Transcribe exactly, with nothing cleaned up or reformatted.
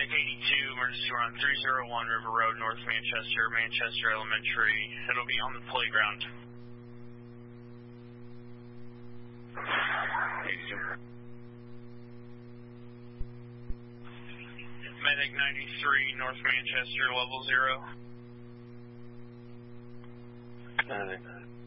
Medic eighty-two, emergency we're on three oh one River Road, North Manchester, Manchester Elementary. It'll be on the playground. Medic ninety-three, North Manchester, level zero. Got it.